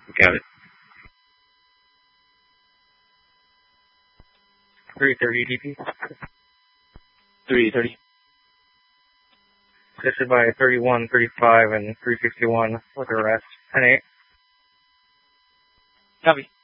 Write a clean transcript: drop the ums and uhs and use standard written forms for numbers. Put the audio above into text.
Got it. 330 DP. 330. Assisted by 31, 35, and 361 with arrest. 10-8. Copy.